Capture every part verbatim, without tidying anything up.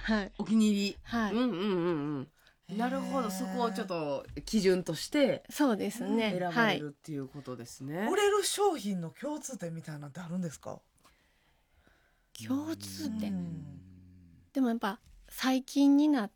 はい、 お気に入り、 はい、 うんうんうんうん、なるほど。そこをちょっと基準としてそうですね、 選ばれるっていうことですね、はい、 売れる商品の共通点みたいなのってあるんですか？ 共通点、でもやっぱ最近になって、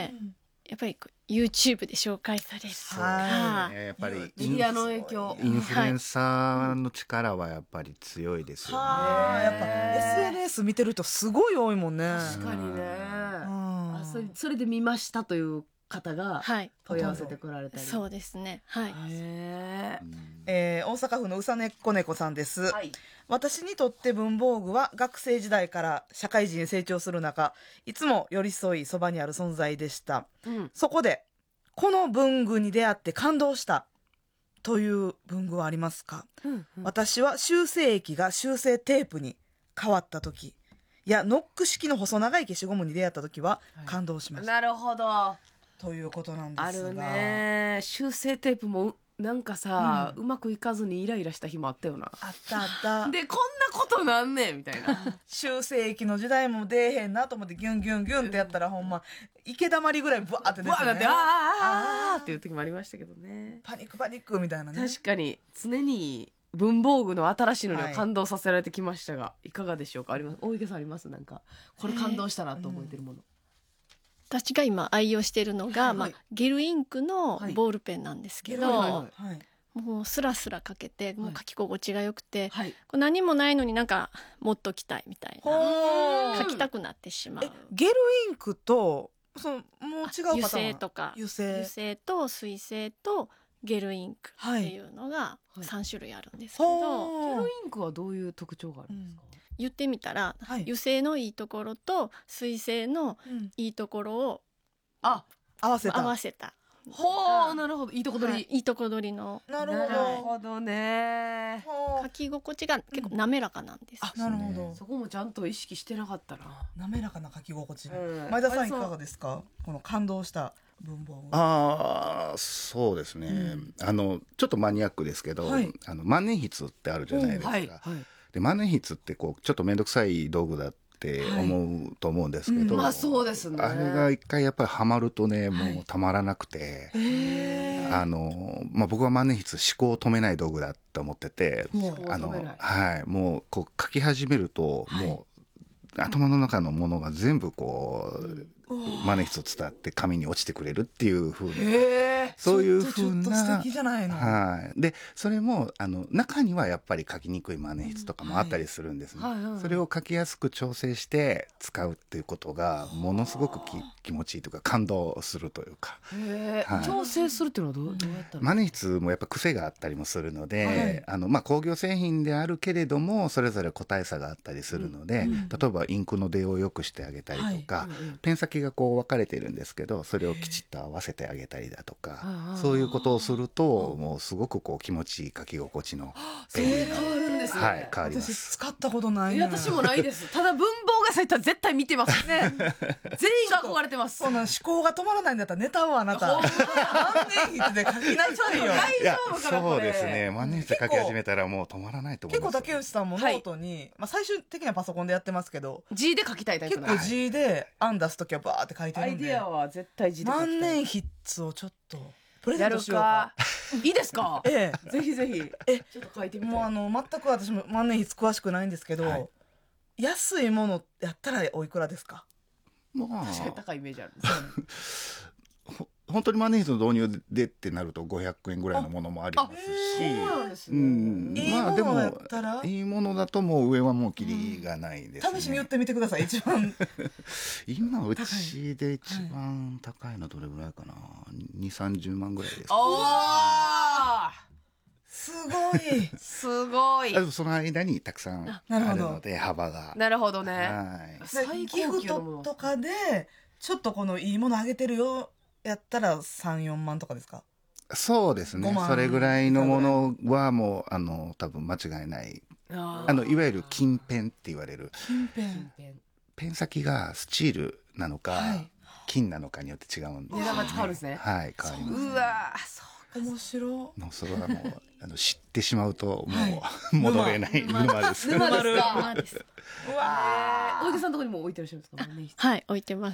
うん、やっぱり YouTube で紹介される、 はい、やっぱりメディアの影響、 インフルエンサーの力はやっぱり強いですよね、 はい、やっぱ エスエヌエス 見てる人すごい多いもんね。 確かにね、あ、それ、それで見ましたという方が問い合わせてこられたり、 はい、そうですね、はい、 へー、えー、大阪府のうさねっこ猫さんです、はい、私にとって文房具は学生時代から社会人へ成長する中、いつも寄り添いそばにある存在でした、うん、そこでこの文具に出会って感動したという文具はありますか？うんうん、私は修正液が修正テープに変わった時やノック式の細長い消しゴムに出会った時は感動しました、 はい、なるほどということなんですが、 あるね。修正テープもなんかさ、うん、うまくいかずにイライラした日もあったよな。 あったあったでこんなことなんねんみたいな修正液の時代も出えへんなと思ってギュンギュンギュンってやったら、ほんま池だまりぐらいブワーって出てね、 ブワーってあーあーっていう時もありましたけどね。 パニックパニックみたいなね。 確かに常に文房具の新しいのには感動させられてきましたが、はい、いかがでしょうか？あります？大池さんあります？なんかこれ感動したなと思ってるもの、 えー、私が今愛用しているのが、はい、まあ、ゲルインクのボールペンなんですけど、はいはいはい、もうスラスラかけてもう書き心地が良くて、はい、これ何もないのになんかもっときたいみたいな、書きたくなってしまう。 えゲルインクとそのもう違うパターン、 油性とか油性、油性と水性とゲルインクっていうのがさん種類あるんですけど、 はい、ゲルインクはどういう特徴があるんですか？うん、 言ってみたら、はい、油性のいいところと水性のいいところを、うん、 あ合わせた合わせたほう、なるほど、いいとこ取り、はい、 いいとこ取りの、 なるほど、 なるほどね。 書き心地が結構滑らかなんです、 うん、あ、なるほど。 そこもちゃんと意識してなかったな。 滑らかな書き心地、うん、前田さんいかがですか？この感動した文房具。 ああ、そうですね、うん、あのちょっとマニアックですけど、はい、あの万年筆ってあるじゃないですか、はいはい、で万年筆ってこうちょっと面倒くさい道具だって思うと思うんですけど、 はい、うん、まあそうですね、 あれが一回やっぱりハマるとね、もうたまらなくて、はい、あのまあ、僕は万年筆思考を止めない道具だと思ってて、あの、はい、もうこう書き始めると、はい、もう頭の中のものが全部こう万年筆を伝って紙に落ちてくれるっていう風に、そういう風な、 ちょっと素敵じゃないの。 はい。でそれもあの中にはやっぱり書きにくい万年筆とかもあったりするんですね、はいはいはい、それを書きやすく調整して使うっていうことがものすごくき気持ちいいというか感動するというか、 へ、はい、調整するっていうのはどう、どうやったの？ 万年筆もやっぱ癖があったりもするので、はい、あのまあ、工業製品であるけれどもそれぞれ個体差があったりするので、うん、例えばインクの出を良くしてあげたりとか、はい、ペン先がこう分かれているんですけどそれをきちっと合わせてあげたりだとか、そういうことをするともうすごくこう気持ちいい書き心地のペンに、 変わるんですね。 はい、変わります。 私使ったことない。 いや私もないです。ただ文房具屋さん行ったら絶対見てますね全員が憧れてます。 そんな思考が止まらないんだったらネタをあなた万年筆で書きなさいよ。 大丈夫かなこれ。 そうですね、万年筆で書き始めたらもう止まらないと思います。 結構竹内さんもノートに、はい、まあ、最終的にはパソコンでやってますけど G で書きたいタイプな結構 G で案出すときはバーって書いてるんで、 アイデアは絶対 G で書きたい。 万年筆をちょっとプレゼントしようか。 いいですか？ ええ、 ぜひぜひ。え、ちょっと書いてみたい。 もうあの全く私も万年筆詳しくないんですけど、はい、安いものやったらおいくらですか？ まあ、確かに高いイメージあるんですよね本当に万年筆の導入でってなるとごひゃくえんぐらいのものもありますし、うん、まあでもいいものだともう上はもうキリがないですね。 試しに言ってみてください。一番今うちで一番高いのどれぐらいかな、にじゅう、さんじゅうまんぐらいです。 おー、すごいすごい。 その間にたくさんあるので幅が。 なるほどね、 はい、最ギフトとかでちょっとこのいいものあげてるよやったらさん、よんまんとかですか？ そうですね、それぐらいのものはもうあの多分間違いない。あのいわゆる金ペンって言われる金ペン、 ペン先がスチールなのか、はい、金なのかによって違うんで、 値段が変わるんですね。 はい、変わります、ね、 うわそう面白い。もうそれはもうあの知ってしまうともう、はい、戻れない沼です。 沼ですか？うわ大池さんのところにも置いてらっしゃるんですか？ はい、置いてます。